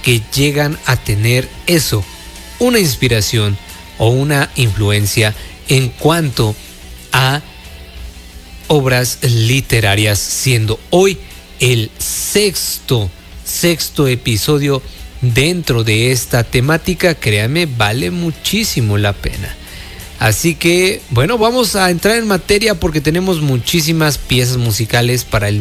que llegan a tener eso, una inspiración o una influencia en cuanto a obras literarias, siendo hoy el sexto episodio dentro de esta temática. Créanme, vale muchísimo la pena. Así que, bueno, vamos a entrar en materia porque tenemos muchísimas piezas musicales para el